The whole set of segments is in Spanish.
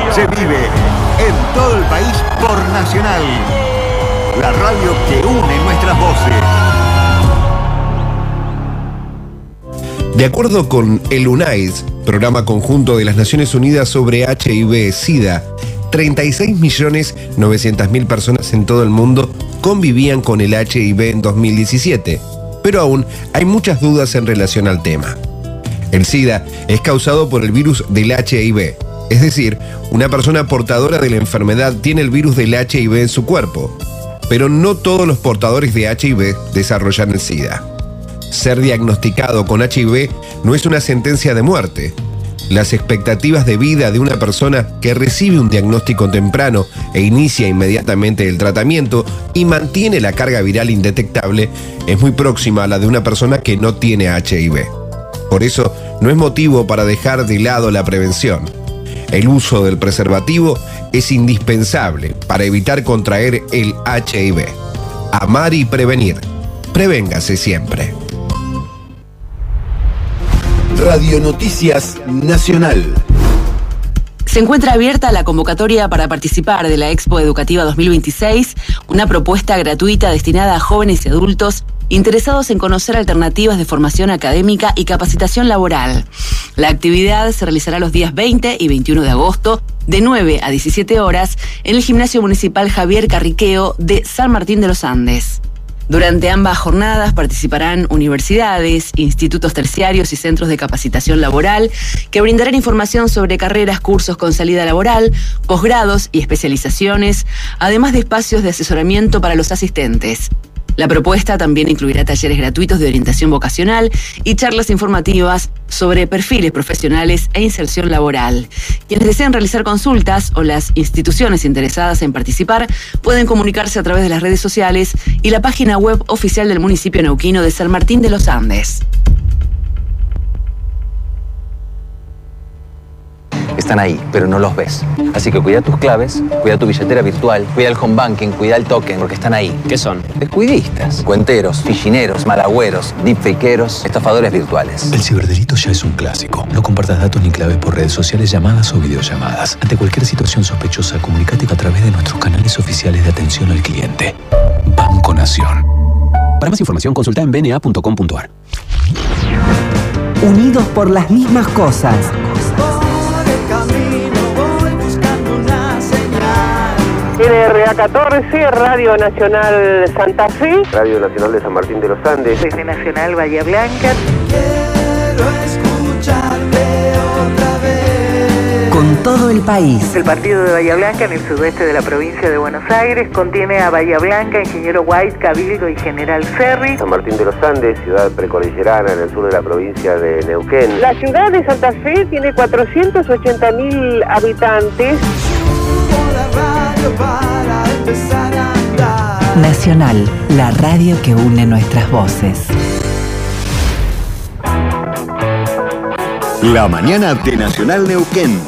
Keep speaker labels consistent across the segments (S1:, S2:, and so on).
S1: se vive en todo el país por Nacional, la radio que une nuestras voces.
S2: De acuerdo con el UNAIDS, Programa Conjunto de las Naciones Unidas sobre HIV-Sida, 36.900.000 personas en todo el mundo convivían con el HIV en 2017, pero aún hay muchas dudas en relación al tema. El SIDA es causado por el virus del HIV, es decir, una persona portadora de la enfermedad tiene el virus del HIV en su cuerpo, pero no todos los portadores de HIV desarrollan el SIDA. Ser diagnosticado con HIV no es una sentencia de muerte. Las expectativas de vida de una persona que recibe un diagnóstico temprano e inicia inmediatamente el tratamiento y mantiene la carga viral indetectable es muy próxima a la de una persona que no tiene HIV. Por eso, no es motivo para dejar de lado la prevención. El uso del preservativo es indispensable para evitar contraer el HIV. Amar y prevenir. Prevéngase siempre.
S3: Radio Noticias Nacional.
S4: Se encuentra abierta la convocatoria para participar de la Expo Educativa 2026, una propuesta gratuita destinada a jóvenes y adultos interesados en conocer alternativas de formación académica y capacitación laboral. La actividad se realizará los días 20 y 21 de agosto, de 9 a 17 horas, en el Gimnasio Municipal Javier Carriqueo de San Martín de los Andes. Durante ambas jornadas participarán universidades, institutos terciarios y centros de capacitación laboral que brindarán información sobre carreras, cursos con salida laboral, posgrados y especializaciones, además de espacios de asesoramiento para los asistentes. La propuesta también incluirá talleres gratuitos de orientación vocacional y charlas informativas sobre perfiles profesionales e inserción laboral. Quienes deseen realizar consultas o las instituciones interesadas en participar pueden comunicarse a través de las redes sociales y la página web oficial del municipio neuquino de San Martín de los Andes.
S5: Están ahí, pero no los ves. Así que cuida tus claves, cuida tu billetera virtual, cuida el home banking, cuida el token, porque están ahí.
S6: ¿Qué son?
S5: Descuidistas, cuenteros, fichineros, malagüeros, deepfakeros, estafadores virtuales.
S7: El ciberdelito ya es un clásico. No compartas datos ni claves por redes sociales, llamadas o videollamadas. Ante cualquier situación sospechosa, comunícate a través de nuestros canales oficiales de atención al cliente. Banco Nación.
S6: Para más información, consulta en bna.com.ar.
S8: Unidos por las mismas cosas.
S9: NRA 14, Radio Nacional Santa Fe,
S10: Radio Nacional de San Martín de los Andes,
S11: desde Nacional Bahía Blanca.
S12: Quiero escucharte otra vez.
S8: Con todo el país.
S11: El partido de Bahía Blanca, en el sudoeste de la provincia de Buenos Aires, contiene a Bahía Blanca, Ingeniero White, Cabildo y General Ferry.
S10: San Martín de los Andes, ciudad precordillerana en el sur de la provincia de Neuquén.
S9: La ciudad de Santa Fe tiene 480.000 habitantes.
S12: Para empezar a andar.
S8: Nacional, la radio que une nuestras voces.
S1: La mañana de Nacional Neuquén.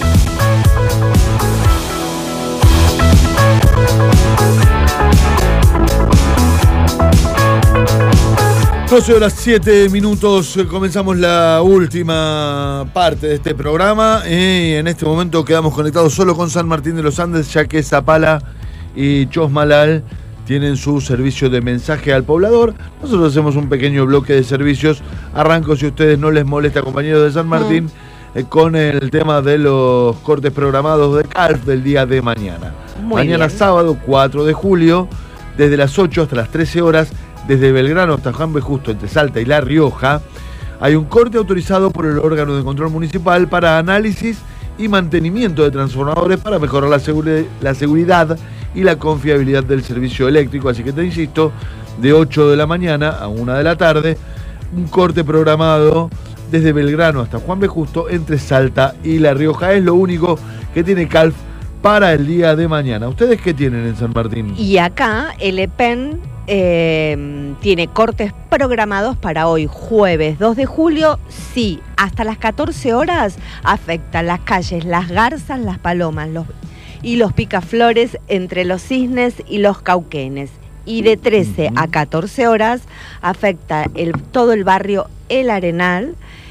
S13: Horas 7 minutos, comenzamos la última parte de este programa y en este momento quedamos conectados solo con San Martín de los Andes, ya que Zapala y Chosmalal tienen su servicio de mensaje al poblador. Nosotros hacemos un pequeño bloque de servicios. Arranco, si a ustedes no les molesta, compañeros de San Martín, con el tema de los cortes programados de CALF del día de mañana. Mañana sábado 4 de julio, desde las 8 hasta las 13 horas, desde Belgrano hasta Juan B. Justo, entre Salta y La Rioja, hay un corte autorizado por el órgano de control municipal para análisis y mantenimiento de transformadores para mejorar la seguridad y la confiabilidad del servicio eléctrico. Así que te insisto, de 8 de la mañana a 1 de la tarde, un corte programado desde Belgrano hasta Juan B. Justo, entre Salta y La Rioja. Es lo único que tiene CALF para el día de mañana. ¿Ustedes qué tienen en San Martín?
S14: Y acá el EPEN tiene cortes programados para hoy, jueves 2 de julio. Sí, hasta las 14 horas afectan las calles Las Garzas, Las Palomas y los Picaflores, entre Los Cisnes y Los Cauquenes. Y de 13 a 14 horas afecta todo el barrio El Arenal,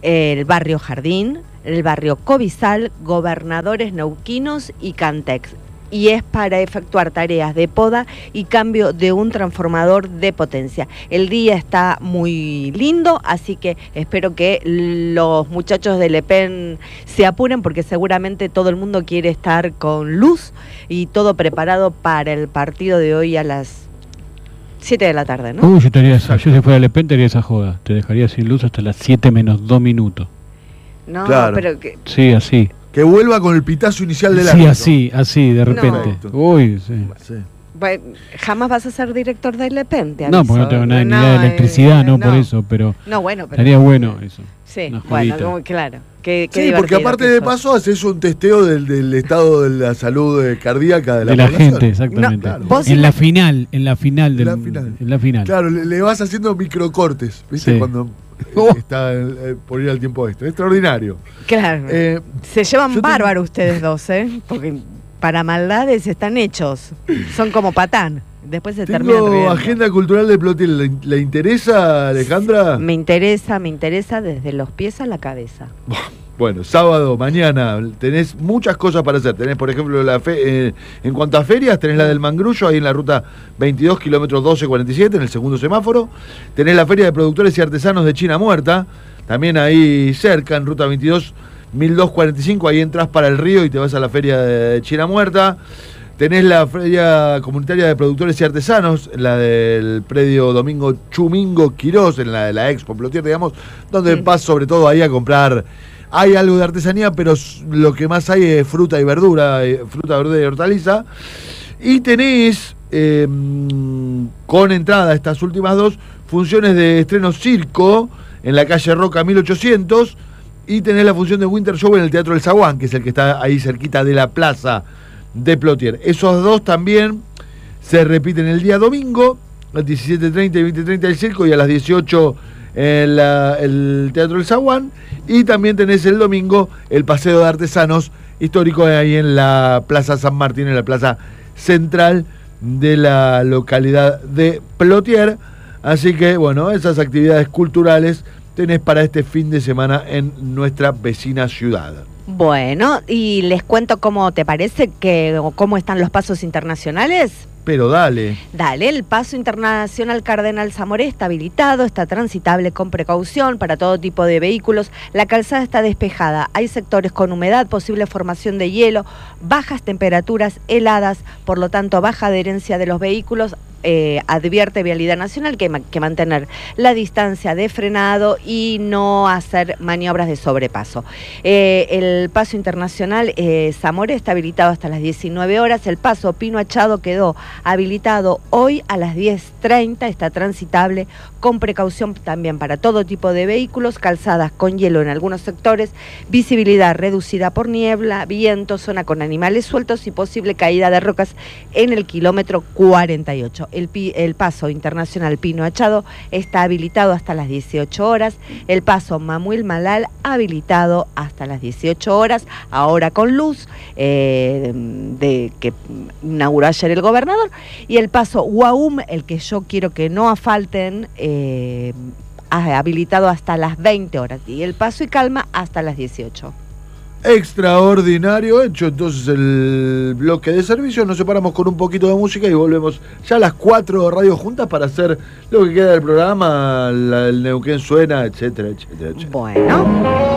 S14: el barrio Jardín, el barrio Cobizal, Gobernadores Neuquinos y Cantex. Y es para efectuar tareas de poda y cambio de un transformador de potencia. El día está muy lindo, así que espero que los muchachos de Le Pen se apuren, porque seguramente todo el mundo quiere estar con luz y todo preparado para el partido de hoy a las 7 de la tarde, ¿no?
S15: Yo si fuera Le Pen te haría esa joda. Te dejaría sin luz hasta las 7 menos 2 minutos.
S14: No,
S13: claro.
S14: pero que...
S15: Sí, así.
S13: Que vuelva con el pitazo inicial del
S15: Sí, así, de repente.
S14: No.
S15: Uy, sí.
S14: Bueno, jamás vas a ser director de Le Pen, te
S15: No,
S14: aviso.
S15: porque no tengo nada ni idea de electricidad, no, por eso, pero
S14: no, bueno, pero
S15: estaría bueno eso.
S14: Sí,
S15: una
S14: bueno,
S15: jodita.
S14: claro. Qué
S13: Sí, porque aparte de paso haces un testeo del estado de la salud cardíaca de la población.
S15: gente, exactamente.
S13: No, claro.
S15: En la final.
S13: Claro, le vas haciendo microcortes, ¿viste?
S15: Sí.
S13: Cuando está por ir al tiempo extra. Extraordinario.
S14: Claro. Se llevan bárbaro ustedes dos, ¿eh? Porque para maldades están hechos. Son como patán. Después se terminan
S13: Tengo
S14: riendo.
S13: agenda cultural de Plotier. ¿Le interesa, Alejandra?
S14: Me interesa desde los pies a la cabeza.
S13: Bueno, sábado, mañana, tenés muchas cosas para hacer. Tenés, por ejemplo, en cuanto a ferias, tenés la del Mangrullo, ahí en la ruta 22, kilómetros 1247, en el segundo semáforo. Tenés la Feria de Productores y Artesanos de China Muerta, también ahí cerca, en ruta 22, 1245, ahí entras para el río y te vas a la Feria de China Muerta. Tenés la Feria Comunitaria de Productores y Artesanos, la del predio Domingo Chumingo Quirós, en la de la Expo Plotier, digamos, donde vas sobre todo ahí a comprar. Hay algo de artesanía, pero lo que más hay es fruta y verdura y hortaliza. Y tenés, con entrada estas últimas dos, funciones de estreno circo en la calle Roca 1800. Y tenés la función de Winter Show en el Teatro del Zaguán, que es el que está ahí cerquita de la plaza de Plotier. Esos dos también se repiten el día domingo, a las 17:30 y 20:30 el circo, y a las 18 el Teatro del Zaguán. Y también tenés el domingo el Paseo de Artesanos histórico ahí en la Plaza San Martín, en la plaza central de la localidad de Plotier. Así que, bueno, esas actividades culturales tenés para este fin de semana en nuestra vecina ciudad.
S14: Bueno, y les cuento cómo te parece cómo están los pasos internacionales.
S13: Pero dale.
S14: Dale, el paso internacional Cardenal Zamoré está habilitado, está transitable con precaución para todo tipo de vehículos. La calzada está despejada, hay sectores con humedad, posible formación de hielo, bajas temperaturas, heladas, por lo tanto baja adherencia de los vehículos. Advierte Vialidad Nacional que mantener la distancia de frenado y no hacer maniobras de sobrepaso. El paso internacional Zamoré está habilitado hasta las 19 horas. El paso Pino Achado quedó habilitado hoy a las 10:30. Está transitable con precaución también para todo tipo de vehículos. Calzadas con hielo en algunos sectores. Visibilidad reducida por niebla, viento, zona con animales sueltos y posible caída de rocas en el kilómetro 48. El paso internacional Pino Achado está habilitado hasta las 18 horas. El paso Mamuil Malal habilitado hasta las 18 horas, ahora con luz, de que inauguró ayer el gobernador. Y el paso Guaum, el que yo quiero que no afalten, habilitado hasta las 20 horas. Y el paso y calma hasta las 18.
S13: Extraordinario hecho entonces el bloque de servicio. Nos separamos con un poquito de música y volvemos ya a las 4 radios juntas para hacer lo que queda del programa, el Neuquén Suena, etcétera, etcétera, etcétera.
S14: Bueno.